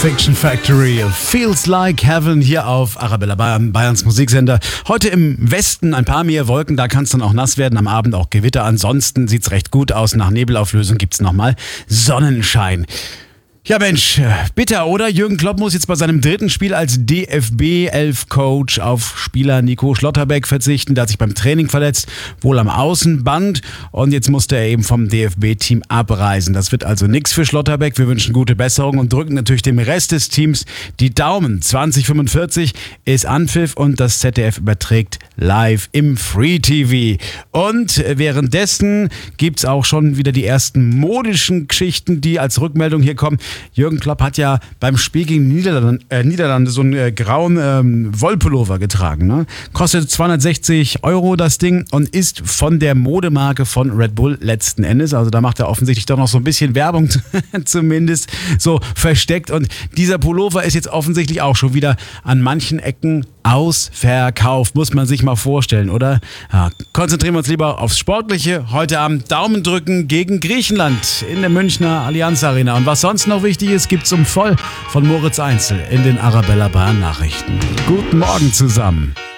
Fiction Factory, Feels Like Heaven hier auf Arabella Bayerns Musiksender. Heute im Westen ein paar mehr Wolken, da kann es dann auch nass werden, am Abend auch Gewitter. Ansonsten sieht es recht gut aus. Nach Nebelauflösung gibt es nochmal Sonnenschein. Ja Mensch, bitter, oder? Jürgen Klopp muss jetzt bei seinem dritten Spiel als DFB-11-Coach auf Spieler Nico Schlotterbeck verzichten. Der hat sich beim Training verletzt, wohl am Außenband. Und jetzt musste er eben vom DFB-Team abreisen. Das wird also nichts für Schlotterbeck. Wir wünschen gute Besserung und drücken natürlich dem Rest des Teams die Daumen. 2045 ist Anpfiff und das ZDF überträgt live im Free TV. Und währenddessen gibt's auch schon wieder die ersten modischen Geschichten, die als Rückmeldung hier kommen. Jürgen Klopp hat ja beim Spiel gegen Niederlande so einen grauen Wollpullover getragen. Ne? Kostet 260 € das Ding und ist von der Modemarke von Red Bull letzten Endes. Also da macht er offensichtlich doch noch so ein bisschen Werbung zumindest so versteckt. Und dieser Pullover ist jetzt offensichtlich auch schon wieder an manchen Ecken ausverkauft. Muss man sich mal vorstellen, oder? Ja, konzentrieren wir uns lieber aufs Sportliche. Heute Abend Daumen drücken gegen Griechenland in der Münchner Allianz Arena. Und was sonst noch wichtig ist, gibt's um voll von Moritz Einzel in den Arabella Bayern Nachrichten. Guten Morgen zusammen.